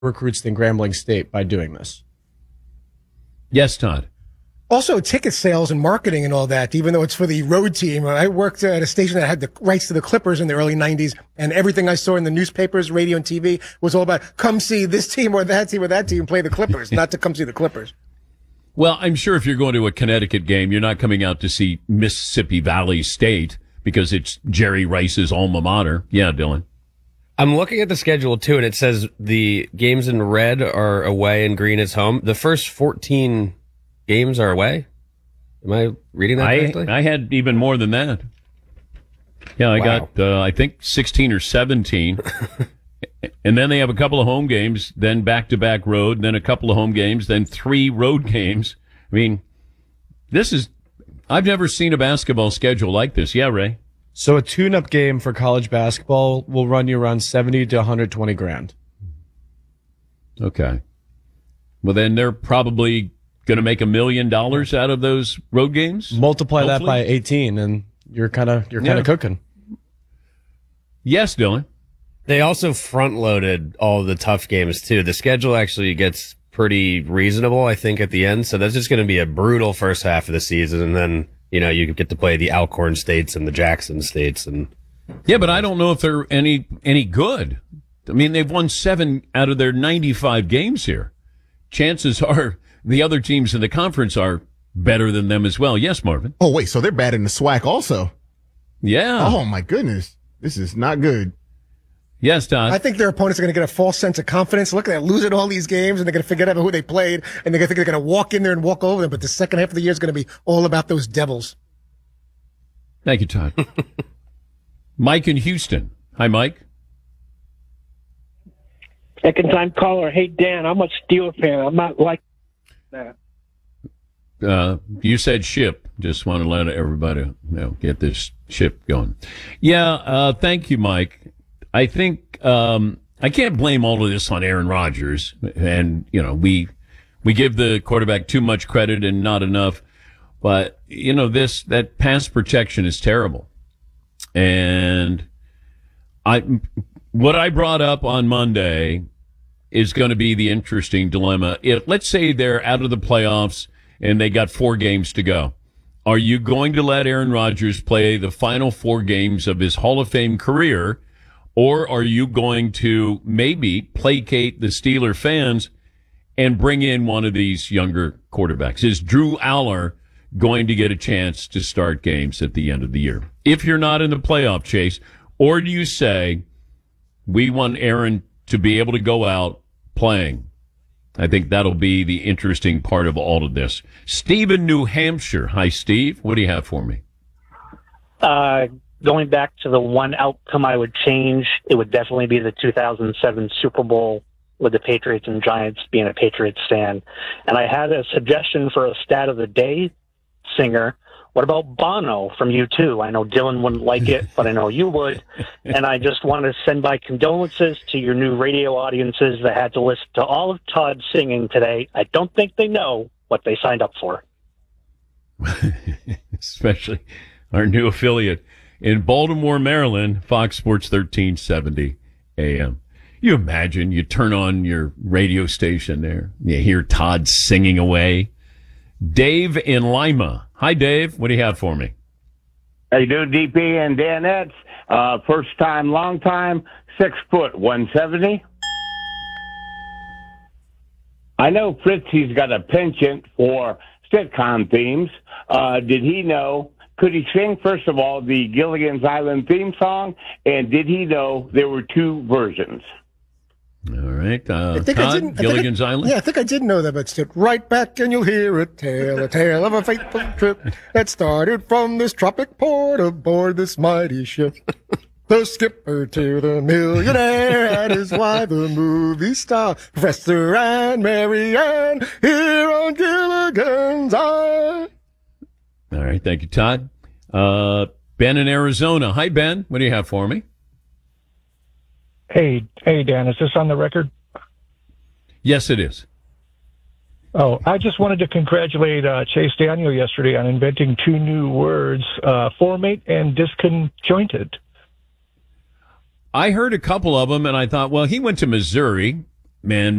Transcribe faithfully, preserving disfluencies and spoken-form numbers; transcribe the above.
recruits than Grambling State by doing this. Yes, Todd. Also, ticket sales and marketing and all that, even though it's for the road team. I worked at a station that had the rights to the Clippers in the early nineties, and everything I saw in the newspapers, radio, and T V was all about come see this team or that team or that team play the Clippers, not to come see the Clippers. Well, I'm sure if you're going to a Connecticut game, you're not coming out to see Mississippi Valley State because it's Jerry Rice's alma mater. Yeah, Dylan. I'm looking at the schedule, too, and it says the games in red are away and green is home. The first fourteen games are away? Am I reading that correctly? I, I had even more than that. Yeah, I wow. got, uh, I think, sixteen or seventeen. And then they have a couple of home games, then back-to-back road, then a couple of home games, then three road games. I mean, this is, I've never seen a basketball schedule like this. Yeah, Ray? So a tune-up game for college basketball will run you around seventy to one hundred twenty grand. Okay. Well, then they're probably going to make a million dollars out of those road games? Multiply hopefully. that by eighteen, and you're kind of you're kind of yeah. cooking. Yes, Dylan. They also front-loaded all the tough games, too. The schedule actually gets pretty reasonable, I think, at the end. So that's just going to be a brutal first half of the season. And then, you know, you get to play the Alcorn States and the Jackson States. And yeah, but I don't know if they're any any good. I mean, they've won seven out of their ninety-five games here. Chances are the other teams in the conference are better than them as well. Yes, Marvin? Oh, wait, so they're bad in the SWAC also? Yeah. Oh, my goodness. This is not good. Yes, Todd. I think their opponents are going to get a false sense of confidence. Look at that, losing all these games, and they're going to forget about who they played, and they're going to think they're going to walk in there and walk over them. But the second half of the year is going to be all about those Devils. Thank you, Todd. Mike in Houston. Hi, Mike. Second time caller. Hey, Dan, I'm a Steeler fan. I'm not like that. Uh, you said ship. Just want to let everybody you know, get this ship going. Yeah, uh, thank you, Mike. I think um, I can't blame all of this on Aaron Rodgers, and you know we we give the quarterback too much credit and not enough. But you know this that pass protection is terrible, and I what I brought up on Monday is going to be the interesting dilemma. If let's say they're out of the playoffs and they got four games to go, are you going to let Aaron Rodgers play the final four games of his Hall of Fame career? Or are you going to maybe placate the Steeler fans and bring in one of these younger quarterbacks? Is Drew Aller going to get a chance to start games at the end of the year? If you're not in the playoff chase, or do you say, we want Aaron to be able to go out playing? I think that'll be the interesting part of all of this. Steve in New Hampshire. Hi, Steve. What do you have for me? Uh... Going back to the one outcome I would change, it would definitely be the two thousand seven Super Bowl with the Patriots and Giants, being a Patriots fan. And I had a suggestion for a stat of the day singer. What about Bono from U two? I know Dylan wouldn't like it, but I know you would. And I just want to send my condolences to your new radio audiences that had to listen to all of Todd singing today. I don't think they know what they signed up for. Especially our new affiliate in Baltimore, Maryland, Fox Sports thirteen seventy A M. You imagine you turn on your radio station there, you hear Todd singing away. Dave in Lima. Hi, Dave. What do you have for me? How you doing, D P and Danettes? Uh, first time, long time, six foot, one seventy. I know Fritzy's got a penchant for sitcom themes. Uh, did he know... Could he sing, first of all, the Gilligan's Island theme song? And did he know there were two versions? All right. Uh, I think Todd, I didn't, Gilligan's I I, Island? Yeah, I think I did know that, but sit right back and you'll hear a tale, a tale of a fateful trip that started from this tropic port aboard this mighty ship. The skipper to the millionaire and his wife, the movie star, Professor and Mary Ann, here on Gilligan's Island. All right. Thank you, Todd. Uh, Ben in Arizona. Hi, Ben. What do you have for me? Hey, hey, Dan. Is this on the record? Yes, it is. Oh, I just wanted to congratulate uh, Chase Daniel yesterday on inventing two new words, uh, formate and disconjointed. I heard a couple of them, and I thought, well, he went to Missouri. man.